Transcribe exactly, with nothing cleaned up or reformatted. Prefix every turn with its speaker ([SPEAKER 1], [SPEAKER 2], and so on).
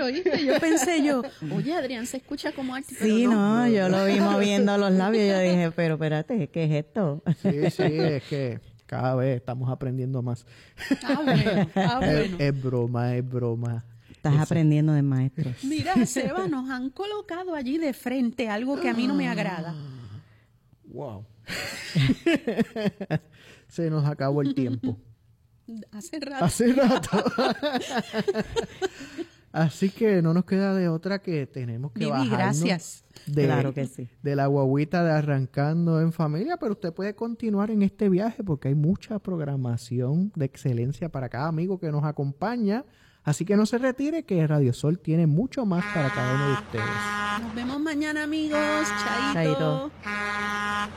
[SPEAKER 1] ¿oíste? Yo pensé yo, oye, Adrián se escucha como Arti,
[SPEAKER 2] Sí,
[SPEAKER 1] pero no.
[SPEAKER 2] no, yo lo vi moviendo los labios y yo dije, pero espérate, ¿qué es esto?
[SPEAKER 3] Sí, sí, es que cada vez estamos aprendiendo más.
[SPEAKER 1] Ah, bueno, ah, bueno.
[SPEAKER 3] Es, es broma, es broma.
[SPEAKER 2] Estás
[SPEAKER 3] Eso.
[SPEAKER 2] aprendiendo de maestros.
[SPEAKER 1] Mira, Seba, nos han colocado allí de frente algo que a mí no me agrada.
[SPEAKER 3] Wow. Se nos acabó el tiempo.
[SPEAKER 1] Hace rato.
[SPEAKER 3] Hace rato. Así que no nos queda de otra que tenemos que
[SPEAKER 1] Vivi,
[SPEAKER 3] bajarnos
[SPEAKER 1] gracias.
[SPEAKER 3] de,
[SPEAKER 2] Claro que sí.
[SPEAKER 3] de la guaguita de Arrancando en Familia, pero usted puede continuar en este viaje porque hay mucha programación de excelencia para cada amigo que nos acompaña. Así que no se retire, que Radio Sol tiene mucho más para cada uno de ustedes.
[SPEAKER 1] Nos vemos mañana, amigos. Chaito.
[SPEAKER 2] Chaito.